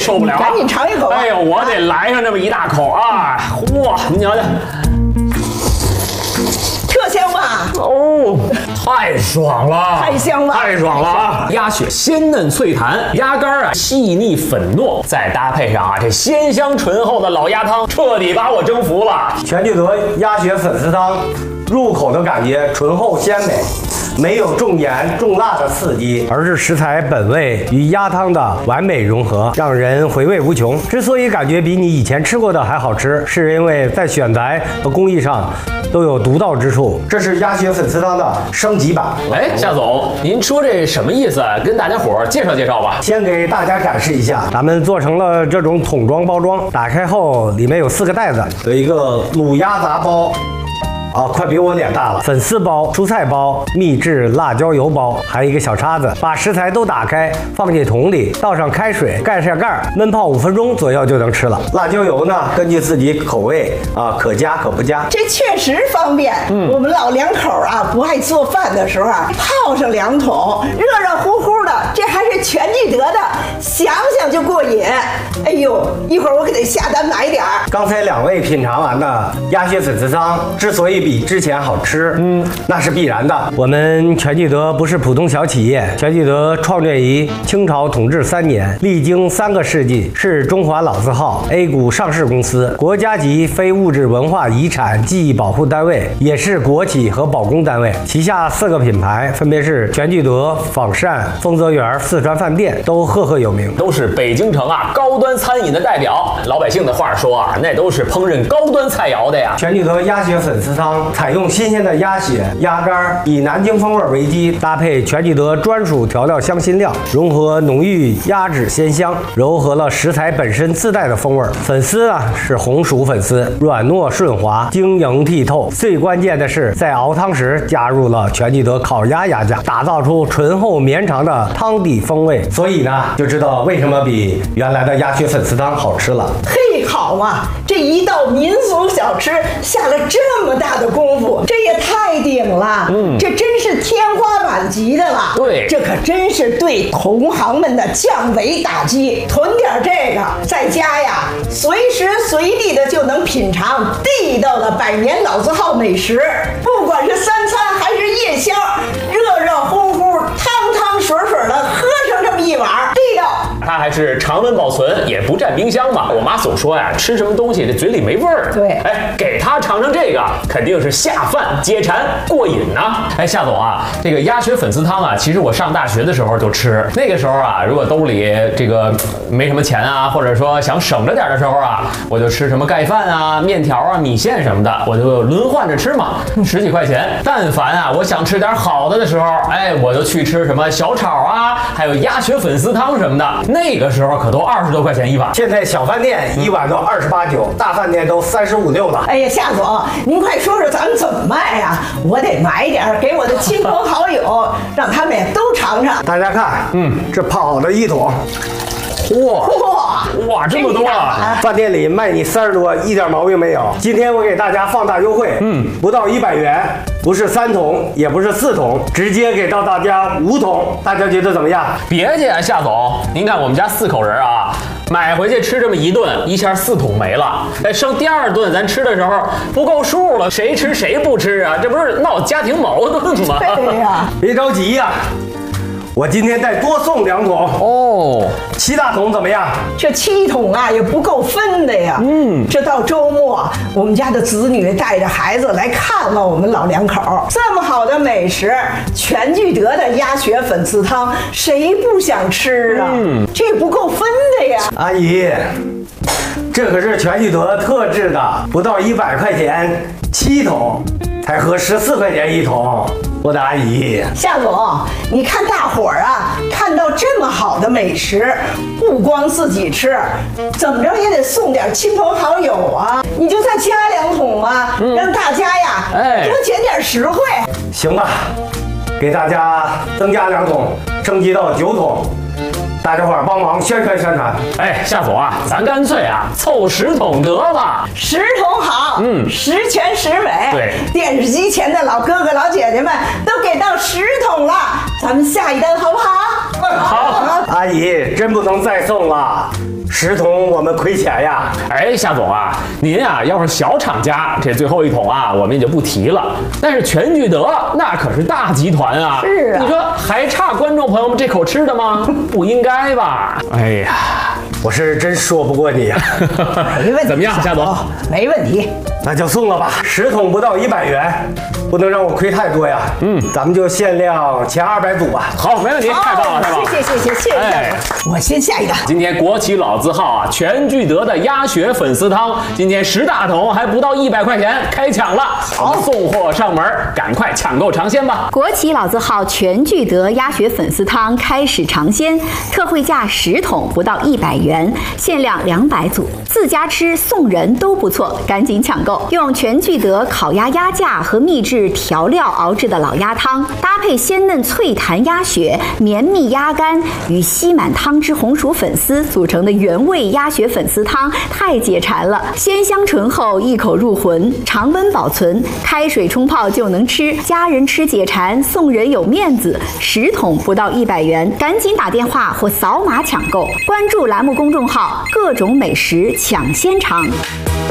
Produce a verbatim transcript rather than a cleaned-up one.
受不了了。 赶紧尝一口吧。 哎呦，我得来上这么一大口啊！哇，您瞧瞧。 特香吧？ 哦，太爽了， 太香了， 太爽了啊！鸭血鲜嫩脆弹，鸭肝啊细腻粉糯，再搭配上啊这鲜香醇厚的老鸭汤，彻底把我征服了。 全聚德鸭血粉丝汤，入口的感觉醇厚鲜美。 没有重盐重辣的刺激，而是食材本味与鸭汤的完美融合，让人回味无穷。之所以感觉比你以前吃过的还好吃，是因为在选材和工艺上都有独到之处。这是鸭血粉丝汤的升级版。 哎，夏总，您说这什么意思？跟大家伙介绍介绍吧。 先给大家展示一下，咱们做成了这种桶装包装，打开后里面有四个袋子，有一个卤鸭杂包。 啊，快比我脸大了！粉丝包、蔬菜包、秘制辣椒油包，还有一个小叉子。把食材都打开，放进桶里，倒上开水，盖上盖儿，焖泡五分钟左右就能吃了。辣椒油呢，根据自己口味啊，可加可不加。 这确实方便。嗯，我们老两口啊，不爱做饭的时候啊，泡上两桶，热热乎乎的，这还是全聚德的，想想就过瘾。哎呦，一会儿我可得下单买点儿。 刚才两位品尝完的鸭血粉丝汤，之所以比 比之前好吃，嗯，那是必然的。我们全聚德不是普通小企业，全聚德创建于清朝统治三年，历经三个世纪，是中华老字号 A 股上市公司，国家级非物质文化遗产记忆保护单位，也是国企和保供单位。旗下四个品牌分别是全聚德、仿膳、丰泽园、四川饭店，都赫赫有名， 都是北京城啊高端餐饮的代表。老百姓的话说啊，那都是烹饪高端菜肴的呀。 全聚德鸭血粉丝汤。 采用新鲜的鸭血、鸭肝，以南京风味为基，搭配全聚德专属调料香辛料，融合浓郁鸭脂鲜香，糅合了食材本身自带的风味。粉丝啊是红薯粉丝，软糯顺滑，晶莹剔透。最关键的是，在熬汤时加入了全聚德烤鸭鸭架，打造出醇厚绵长的汤底风味。所以呢，就知道为什么比原来的鸭血粉丝汤好吃了。 嘿，好嘛，这一道民俗小吃下了这么大的功夫，这也太顶了！嗯，这真是天花板级的了。 对， 这可真是对同行们的降维打击。囤点这个，在家呀，随时随地的就能品尝地道的百年老字号美食，不管是三餐还是夜宵，热热乎乎、汤汤水水的喝上这么一碗，地道。 它还是常温保存，也不占冰箱嘛。我妈总说呀，吃什么东西这嘴里没味儿。 对， 哎，给她尝尝这个，肯定是下饭解馋过瘾呐。哎，夏总啊，这个鸭血粉丝汤啊，其实我上大学的时候就吃。那个时候啊，如果兜里这个没什么钱啊，或者说想省着点的时候啊，我就吃什么盖饭啊、面条啊、米线什么的，我就轮换着吃嘛，十几块钱。但凡啊，我想吃点好的的时候，哎，我就去吃什么小炒啊，还有鸭血粉丝汤什么的。那个时候可都二十多块钱一碗， 现在小饭店一碗都二十八九，大饭店都三十五六了。 哎呀，夏总，您快说说咱们怎么卖呀？我得买点给我的亲朋好友，让他们也都尝尝。 大家看，嗯，这泡好的一桶。 哇哇哇，这么多啊！ 饭店里卖你三十多，一点毛病没有。今天我给大家放大优惠，嗯，不到一百元，不是三桶，也不是四桶，直接给到大家五桶，大家觉得怎么样？ 别介啊，夏总，您看我们家四口人啊，买回去吃这么一顿，一下四桶没了。哎，剩第二顿咱吃的时候不够数了，谁吃谁不吃啊？这不是闹家庭矛盾吗？ 对呀， 别着急呀。我今天再多送两桶哦， 七大桶怎么样？ 这七桶啊也不够分的呀。嗯，这到周末，我们家的子女带着孩子来看望我们老两口，这么好的美食，全聚德的鸭血粉丝汤，谁不想吃啊？嗯，这不够分的呀。 阿姨，这可是全聚德特制的，不到一百块钱七桶，才合十四块钱一桶。我的阿姨， 夏总，你看大伙儿啊，看到这么好的美食，不光自己吃，怎么着也得送点亲朋好友啊！你就再加两桶啊，嗯、让大家呀，哎，多捡点实惠。 行吧，给大家增加两桶，升级到九桶。大家伙儿帮忙宣传宣传。 哎，夏总啊，咱干脆啊凑十桶得了。 十桶好，嗯，十全十美。 对， 电视机前的老哥哥老姐姐们都给到十桶了，咱们下一单好不好？ 好， 阿姨真不能再送了，十桶我们亏钱呀。 哎，夏总啊，您啊要是小厂家，这最后一桶啊我们也就不提了。但是全聚德那可是大集团啊， 是啊你说还差观众朋友们这口吃的吗？不应该吧？哎呀， 我是真说不过你呀、 没问题， 怎么样夏总？ 没问题。 那就送了吧，十桶不到一百元，不能让我亏太多呀。嗯，咱们就限量前二百组吧。 好，没问题，太棒了，太棒了。 谢谢谢谢谢谢哎夏总，我先下一个。 今天国企老字号啊，全聚德的鸭血粉丝汤，今天十大桶还不到一百块钱，开抢了，好，送货上门，赶快抢购尝鲜吧！ 国企老字号全聚德鸭血粉丝汤开始尝鲜，特惠价十桶不到一百元，限量两百组，自家吃送人都不错，赶紧抢购！用全聚德烤鸭鸭架和秘制调料熬制的老鸭汤，搭配鲜嫩脆弹鸭血、绵密鸭肝与吸满汤汁红薯粉丝组成的原味鸭血粉丝汤，太解馋了，鲜香醇厚，一口入魂，常温保存，开水冲泡就能吃，家人吃解馋，送人有面子，十桶不到一百元，赶紧打电话或扫码抢购，关注栏目公众号，各种美食抢先尝。